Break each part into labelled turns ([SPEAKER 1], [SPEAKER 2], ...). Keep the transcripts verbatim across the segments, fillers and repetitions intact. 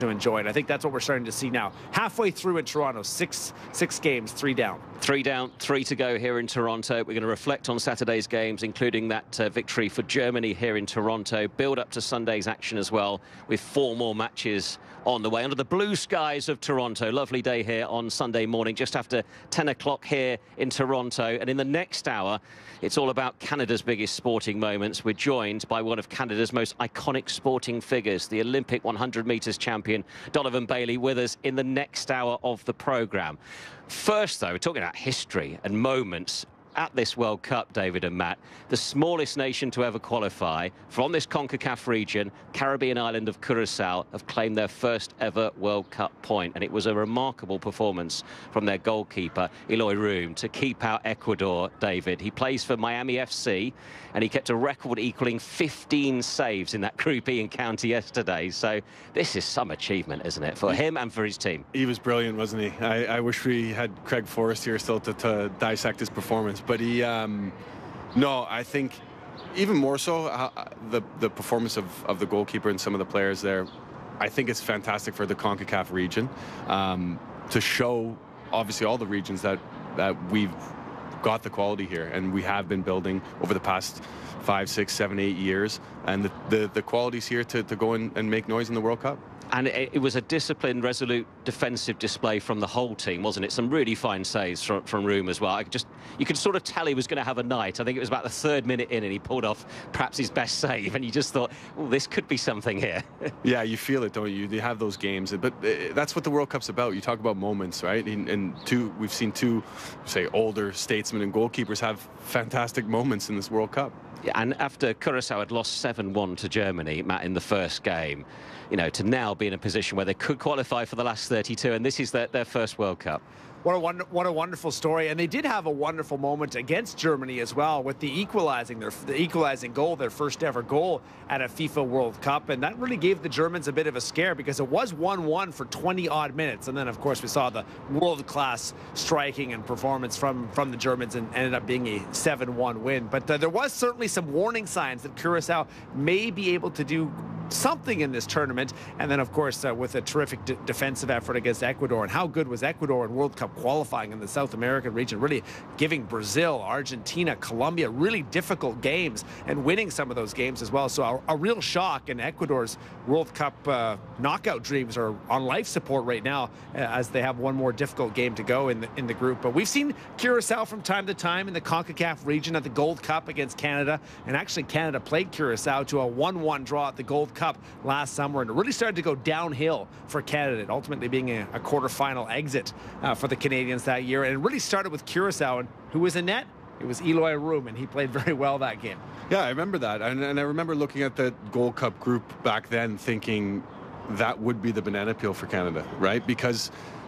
[SPEAKER 1] to enjoy it. I think that's what we're starting to see now. Halfway through in Toronto, six six games, three down.
[SPEAKER 2] Three down, three to go here in Toronto. We're going to reflect on Saturday's games, including that uh, victory for Germany here in Toronto. Build up to Sunday's action as well, with four more matches on the way. Under the blue skies of Toronto. Lovely day here on Sunday morning, just after ten o'clock here in Toronto. And in the next hour, it's all about Canada's biggest sporting moments. We're joined by one of Canada's most iconic sporting figures, the Olympic one hundred metres champion, Donovan Bailey, with us in the next hour of the programme. First, though, we're talking about history and moments at this World Cup, David and Matt. The smallest nation to ever qualify from this CONCACAF region, Caribbean island of Curacao, have claimed their first ever World Cup point. And it was a remarkable performance from their goalkeeper, Eloy Room, to keep out Ecuador, David. He plays for Miami F C, and he kept a record equaling fifteen saves in that Group E encounter yesterday. So this is some achievement, isn't it, for him and for his team?
[SPEAKER 3] He was brilliant, wasn't he? I, I wish we had Craig Forrest here still to, to dissect his performance. But he, um, no, I think even more so uh, the the performance of, of the goalkeeper and some of the players there. I think it's fantastic for the CONCACAF region um, to show, obviously, all the regions that that we've got the quality here, and we have been building over the past five, six, seven, eight years, and the the, the quality's here to, to go and, and make noise in the World Cup.
[SPEAKER 2] And it, it was a disciplined, resolute defensive display from the whole team, wasn't it? Some really fine saves from, from Room as well. I could just, you could sort of tell he was going to have a night. I think it was about the third minute in, and he pulled off perhaps his best save, and you just thought, oh, this could be something here.
[SPEAKER 3] Yeah, you feel it, don't you? You have those games, but uh, that's what the World Cup's about. You talk about moments, right? And, and two, we've seen two, say, older statesmen and goalkeepers have fantastic moments in this World Cup.
[SPEAKER 2] Yeah, and after Curacao had lost seven one to Germany, Matt, in the first game, you know, to now be in a position where they could qualify for the last thirty-two, and this is their, their first World Cup.
[SPEAKER 1] What a, wonder, what a wonderful story. And they did have a wonderful moment against Germany as well with the equalizing, their, the equalizing goal, their first ever goal at a FIFA World Cup. And that really gave the Germans a bit of a scare because it was one one for twenty odd minutes. And then, of course, we saw the world-class striking and performance from, from the Germans, and ended up being a seven one win. But uh, there was certainly some warning signs that Curacao may be able to do something in this tournament. And then, of course, uh, with a terrific de defensive effort against Ecuador. And how good was Ecuador in World Cup qualifying in the South American region, really giving Brazil, Argentina, Colombia really difficult games and winning some of those games as well. So a, a real shock, and Ecuador's World Cup uh, knockout dreams are on life support right now uh, as they have one more difficult game to go in the, in the group. But we've seen Curacao from time to time in the CONCACAF region at the Gold Cup against Canada, and actually Canada played Curacao to a one one draw at the Gold Cup last summer, and it really started to go downhill for Canada, ultimately being a, a quarterfinal exit uh, for the Canadians that year. And it really started with Curacao, and who was in net? It was Eloy Room, and he played very well that game.
[SPEAKER 3] Yeah, I remember that, and, and I remember looking at the Gold Cup group back then thinking that would be the banana peel for Canada, right? Because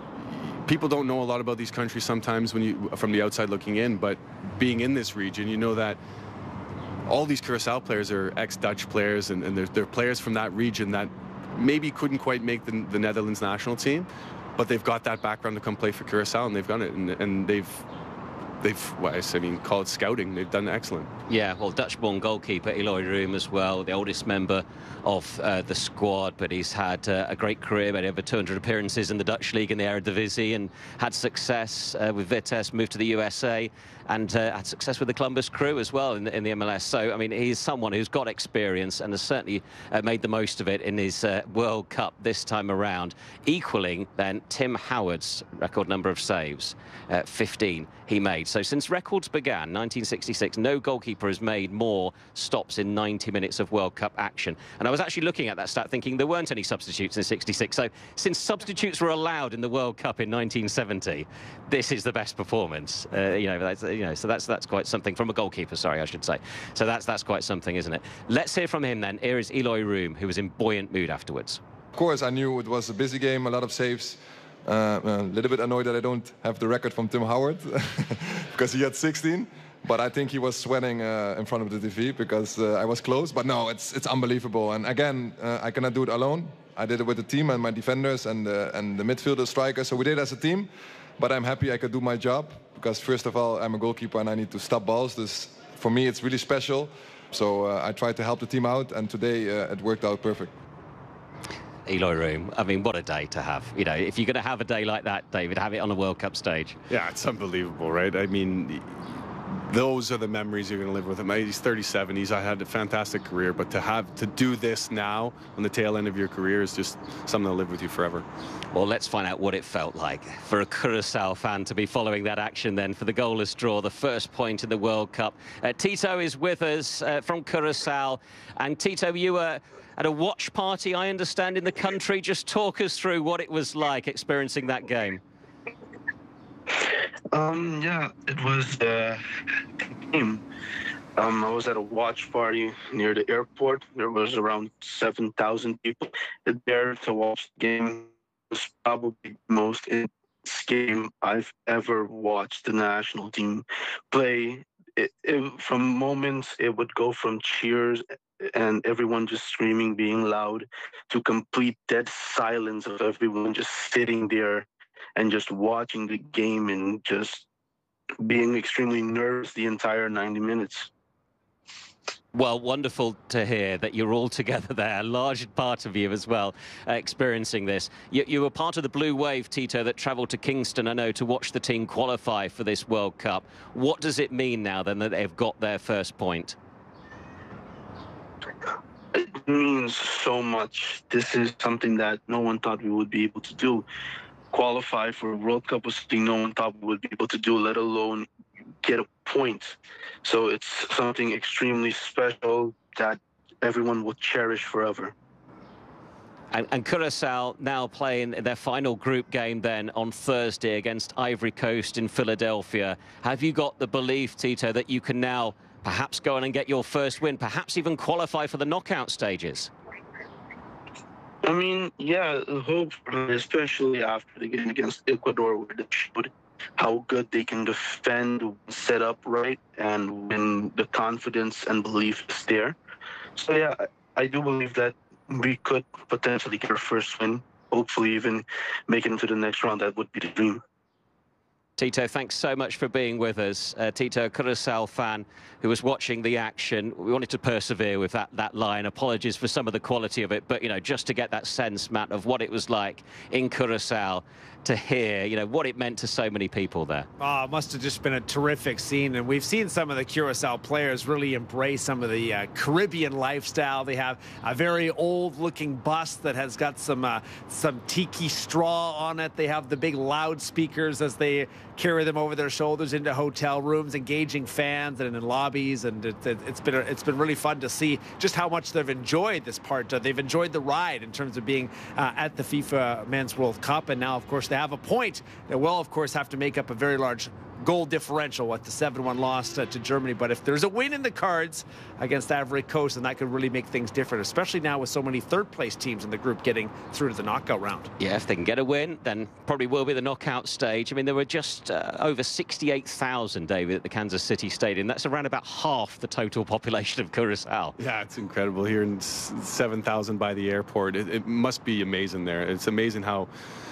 [SPEAKER 3] people don't know a lot about these countries sometimes when you from the outside looking in, but being in this region, you know that all these Curacao players are ex-Dutch players, and, and they're, they're players from that region that maybe couldn't quite make the, the Netherlands national team, but they've got that background to come play for Curacao, and they've done it, and, and they've, they've, well, I mean, call it scouting. They've done excellent.
[SPEAKER 2] Yeah, well, Dutch-born goalkeeper Eloy Room as well, the oldest member of uh, the squad, but he's had uh, a great career, made over two hundred appearances in the Dutch league in the Eredivisie, and had success uh, with Vitesse, moved to the U S A, and uh, had success with the Columbus Crew as well in the, in the M L S. So, I mean, he's someone who's got experience and has certainly uh, made the most of it in his uh, World Cup this time around, equaling then Tim Howard's record number of saves, uh, fifteen he made. So since records began, nineteen sixty-six, no goalkeeper has made more stops in ninety minutes of World Cup action. And I was actually looking at that stat thinking there weren't any substitutes in sixty-six. So since substitutes were allowed in the World Cup in nineteen seventy, this is the best performance. Uh, you know, that's, you know, so that's that's quite something from a goalkeeper. Sorry, I should say. So that's that's quite something, isn't it? Let's hear from him then. Here is Eloy Room, who was in buoyant mood afterwards.
[SPEAKER 4] Of course, I knew it was a busy game, a lot of saves. Uh, a little bit annoyed that I don't have the record from Tim Howard because he had sixteen. But I think he was sweating uh, in front of the T V because uh, I was close. But no, it's it's unbelievable. And again, uh, I cannot do it alone. I did it with the team and my defenders and uh, and the midfielder, strikers. So we did it as a team. But I'm happy I could do my job because first of all, I'm a goalkeeper and I need to stop balls. This for me, it's really special. So uh, I tried to help the team out, and today uh, it worked out perfect.
[SPEAKER 2] Eloy Room. I mean, what a day to have. You know, if you're going to have a day like that, David, have it on a World Cup stage.
[SPEAKER 3] Yeah, it's unbelievable, right? I mean, those are the memories you're going to live with him. He's thirty-seven. He's had a fantastic career, but to have to do this now on the tail end of your career is just something that'll live with you forever.
[SPEAKER 2] Well, let's find out what it felt like for a Curaçao fan to be following that action then for the goalless draw, the first point in the World Cup. Uh, Tito is with us uh, from Curaçao. And Tito, you were at a watch party, I understand, in the country. Just talk us through what it was like experiencing that game.
[SPEAKER 5] Um, yeah, it was uh, a game. Um, I was at a watch party near the airport. There was around seven thousand people there to watch the game. It was probably the most intense game I've ever watched the national team play. It, it, from moments, it would go from cheers and everyone just screaming, being loud, to complete dead silence of everyone just sitting there and just watching the game and just being extremely nervous the entire ninety minutes.
[SPEAKER 2] Well, wonderful to hear that you're all together there, a large part of you as well, uh, experiencing this. You, you were part of the Blue Wave, Tito, that travelled to Kingston, I know, to watch the team qualify for this World Cup. What does it mean now, then, that they've got their first point?
[SPEAKER 5] It means so much. This is something that no one thought we would be able to do. Qualify for a World Cup was something no one thought we would be able to do, let alone get a point. So it's something extremely special that everyone will cherish forever.
[SPEAKER 2] And, and Curaçao now playing their final group game then on Thursday against Ivory Coast in Philadelphia. Have you got the belief, Tito, that you can now perhaps go on and get your first win, perhaps even qualify for the knockout stages?
[SPEAKER 5] I mean, yeah, hope, especially after the game against Ecuador, where they showed how good they can defend, set up right, and when the confidence and belief is there. So, yeah, I do believe that we could potentially get our first win, hopefully even make it into the next round. That would be the dream.
[SPEAKER 2] Tito, thanks so much for being with us. Uh, Tito, a Curaçao fan who was watching the action. We wanted to persevere with that, that line. Apologies for some of the quality of it, but, you know, just to get that sense, Matt, of what it was like in Curaçao, to hear, you know, what it meant to so many people there.
[SPEAKER 1] Oh, it must have just been a terrific scene. And we've seen some of the Curaçao players really embrace some of the uh, Caribbean lifestyle. They have a very old-looking bus that has got some uh, some tiki straw on it. They have the big loudspeakers as they carry them over their shoulders into hotel rooms, engaging fans and in lobbies. And it, it, it's been a, it's been really fun to see just how much they've enjoyed this part. Uh, they've enjoyed the ride in terms of being uh, at the FIFA Men's World Cup, and now, of course, they have a point. They will, of course, have to make up a very large goal differential, what the seven one loss uh, to Germany. But if there's a win in the cards against Ivory Coast, then that could really make things different, especially now with so many third-place teams in the group getting through to the knockout round.
[SPEAKER 2] Yeah, if they can get a win, then probably will be the knockout stage. I mean, there were just uh, over sixty-eight thousand, David, at the Kansas City Stadium. That's around about half the total population of Curaçao.
[SPEAKER 3] Yeah, it's incredible. Here in seven thousand by the airport. It, it must be amazing there. It's amazing how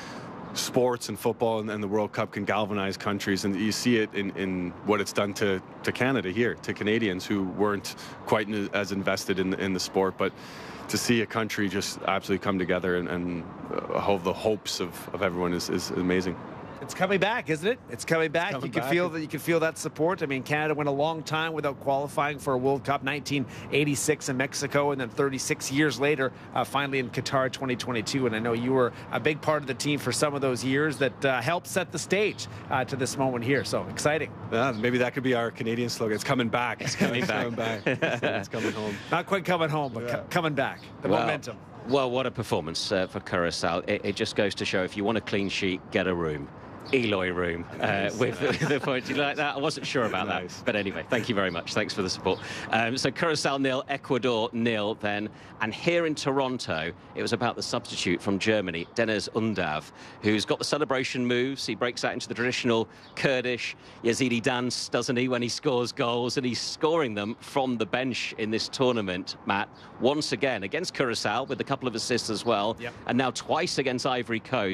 [SPEAKER 3] sports and football and, and the World Cup can galvanize countries, and you see it in, in what it's done to, to Canada here, to Canadians who weren't quite as invested in, in the sport. But to see a country just absolutely come together and, and uh, hold the hopes of, of everyone is, is amazing.
[SPEAKER 1] It's coming back, isn't it? It's coming back.
[SPEAKER 3] Coming
[SPEAKER 1] you can
[SPEAKER 3] back.
[SPEAKER 1] feel that. You can feel that support. I mean, Canada went a long time without qualifying for a World Cup, nineteen eighty-six in Mexico, and then thirty-six years later, uh, finally in Qatar twenty twenty-two. And I know you were a big part of the team for some of those years that uh, helped set the stage uh, to this moment here. So exciting.
[SPEAKER 3] Yeah, maybe that could be our Canadian slogan. It's coming back.
[SPEAKER 2] It's coming back.
[SPEAKER 3] Coming back. It's, it's coming home.
[SPEAKER 1] Not quite coming home, but
[SPEAKER 3] Yeah.
[SPEAKER 1] co coming back. The
[SPEAKER 2] Well,
[SPEAKER 1] momentum.
[SPEAKER 2] Well, what a performance uh, for Curaçao. It, it just goes to show, if you want a clean sheet, get a room. Eloy Room uh,
[SPEAKER 3] Nice,
[SPEAKER 2] with,
[SPEAKER 3] nice.
[SPEAKER 2] with the point. Do you like that? I wasn't sure about
[SPEAKER 3] Nice.
[SPEAKER 2] that. But anyway, thank you very much. Thanks for the support. Um, so Curaçao nil, Ecuador nil then. And here in Toronto, it was about the substitute from Germany, Deniz Undav, who's got the celebration moves. He breaks out into the traditional Kurdish Yazidi dance, doesn't he, when he scores goals? And he's scoring them from the bench in this tournament, Matt, once again against Curaçao with a couple of assists as well.
[SPEAKER 1] Yep.
[SPEAKER 2] And now twice against Ivory Coast.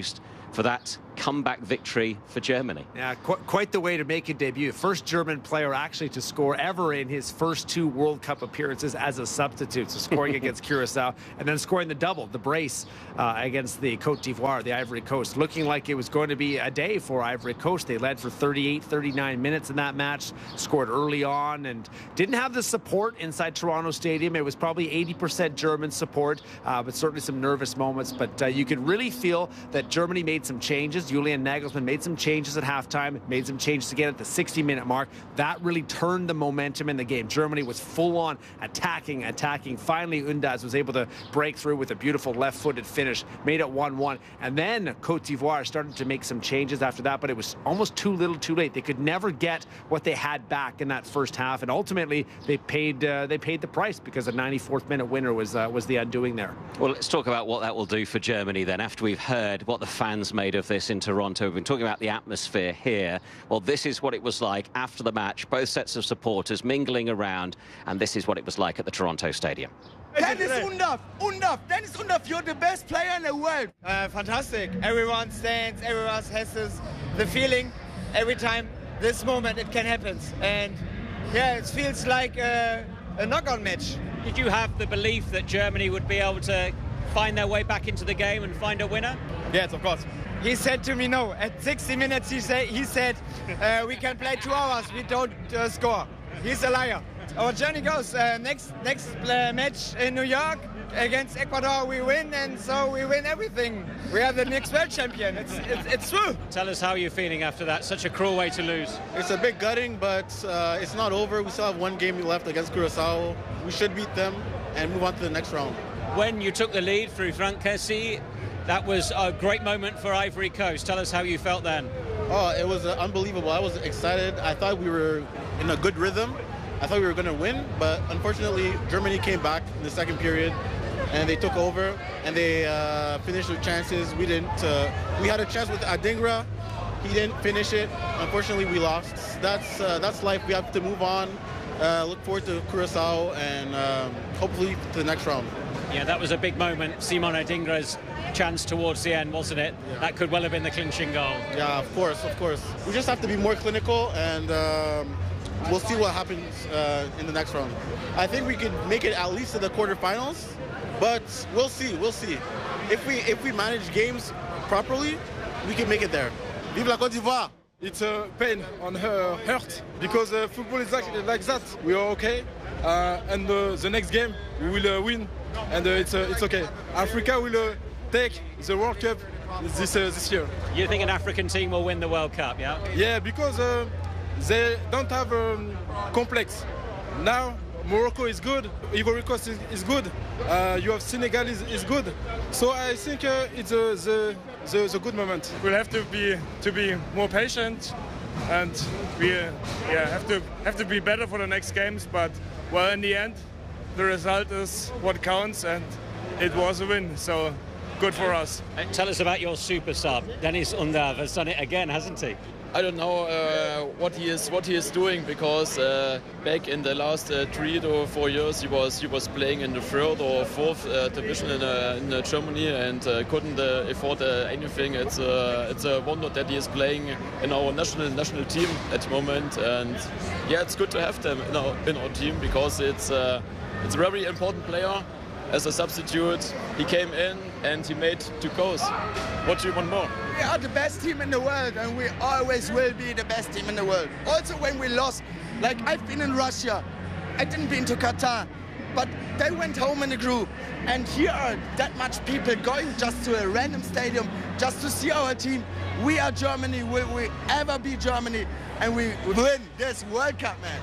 [SPEAKER 2] for that comeback victory for Germany.
[SPEAKER 1] Yeah, qu quite the way to make a debut. First German player actually to score ever in his first two World Cup appearances as a substitute. So scoring against Curacao and then scoring the double, the brace uh, against the Côte d'Ivoire, the Ivory Coast. Looking like it was going to be a day for Ivory Coast. They led for thirty-eight, thirty-nine minutes in that match, scored early on and didn't have the support inside Toronto Stadium. It was probably eighty percent German support, uh, but certainly some nervous moments. But uh, you could really feel that Germany made some changes. Julian Nagelsmann made some changes at halftime, made some changes again at the sixty minute mark. That really turned the momentum in the game. Germany was full on attacking, attacking. Finally, Undaz was able to break through with a beautiful left-footed finish, made it one one. And then Côte d'Ivoire started to make some changes after that, but it was almost too little too late. They could never get what they had back in that first half, and ultimately they paid uh, they paid the price because the ninety-fourth minute winner was, uh, was the undoing there.
[SPEAKER 2] Well, let's talk about what that will do for Germany then, after we've heard what the fans made of this in Toronto. We've been talking about the atmosphere here. Well, this is what it was like after the match. Both sets of supporters mingling around, and this is what it was like at the Toronto Stadium.
[SPEAKER 6] Dennis Undav, Undav, Dennis Undav, you're the best player in the world. Uh, fantastic. Everyone stands, everyone has this, the feeling every time this moment it can happen. And yeah, it feels like a, a knockout match.
[SPEAKER 7] Did you have the belief that Germany would be able to find their way back into the game and find a winner?
[SPEAKER 6] Yes, of course. He said to me, no, at sixty minutes he, say, he said, uh, we can play two hours, we don't uh, score. He's a liar. Our journey goes, uh, next next uh, match in New York against Ecuador, we win, and so we win everything. We are the next world champion. It's, it's, it's true.
[SPEAKER 7] Tell us how you're feeling after that. Such a cruel way to lose.
[SPEAKER 8] It's a bit gutting, but uh, it's not over. We still have one game left against Curacao. We should beat them and move on to the next round.
[SPEAKER 7] When you took the lead through Franck Kessie, that was a great moment for Ivory Coast. Tell us how you felt then.
[SPEAKER 8] Oh, it was uh, unbelievable. I was excited. I thought we were in a good rhythm. I thought we were going to win, but unfortunately, Germany came back in the second period, and they took over, and they uh, finished their chances. We didn't. Uh, we had a chance with Adingra. He didn't finish it. Unfortunately, we lost. That's uh, that's life. We have to move on. Uh, look forward to Curacao, and um, hopefully to the next round.
[SPEAKER 7] Yeah, that was a big moment. Simon Adingra's chance towards the end, wasn't it? Yeah. That could well have been the clinching goal.
[SPEAKER 8] Yeah, of course, of course. We just have to be more clinical, and um, we'll see what happens uh, in the next round. I think we could make it at least to the quarterfinals, but we'll see, we'll see. If we if we manage games properly, we can make it there. Vive la Côte d'Ivoire!
[SPEAKER 9] It's a pain on her hurt because uh, football is like, like that. We are okay, uh, and uh, the next game we will uh, win, and uh, it's uh, it's okay. Africa will uh, take the World Cup this uh, this year.
[SPEAKER 7] You think an African team will win the World Cup? Yeah.
[SPEAKER 9] Yeah, because uh, they don't have um, complex. Now Morocco is good, Ivory Coast is, is good. Uh, you have Senegal is, is good. So I think uh, it's uh, the, the the good moment.
[SPEAKER 10] We'll have to be to be more patient, and we uh, yeah have to have to be better for the next games. But well, in the end, the result is what counts, and it was a win. So good for us.
[SPEAKER 7] Tell us about your super sub. Dennis Undav has done it again, hasn't he?
[SPEAKER 11] I don't know uh, what he is what he is doing, because uh, back in the last uh, three to four years he was he was playing in the third or fourth uh, division in, uh, in uh, Germany and uh, couldn't uh, afford uh, anything. It's uh, it's a wonder that he is playing in our national national team at the moment, and yeah, it's good to have them in our in our team, because it's uh, it's a very important player. As a substitute, he came in and he made two goals. What do you want more?
[SPEAKER 6] We are the best team in the world, and we always will be the best team in the world. Also when we lost, like I've been in Russia, I didn't been to Qatar, but they went home in a group, and here are that much people going just to a random stadium just to see our team. We are Germany, will we ever be Germany, and we win this World Cup, man.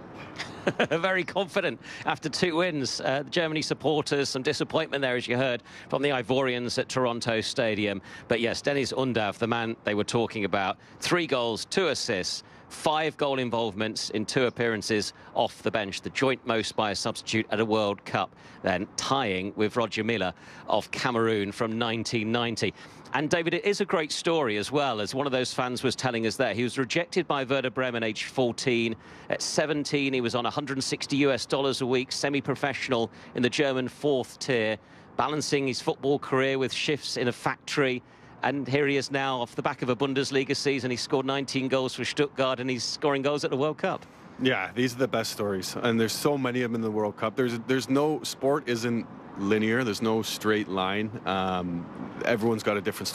[SPEAKER 2] Very confident after two wins. Uh, the Germany supporters, some disappointment there, as you heard, from the Ivorians at Toronto Stadium. But yes, Dennis Undav, the man they were talking about, three goals, two assists, five goal involvements in two appearances off the bench, the joint most by a substitute at a World Cup, then tying with Roger Milla of Cameroon from nineteen ninety. And David, it is a great story as well, as one of those fans was telling us there. He was rejected by Werder Bremen age fourteen. At seventeen, he was on one hundred sixty US dollars a week, semi-professional in the German fourth tier, balancing his football career with shifts in a factory. And here he is now off the back of a Bundesliga season. He scored nineteen goals for Stuttgart, and he's scoring goals at the World Cup.
[SPEAKER 3] Yeah, these are the best stories, and there's so many of them in the World Cup. There's there's no sport isn't linear. There's no straight line. Um, everyone's got a different story.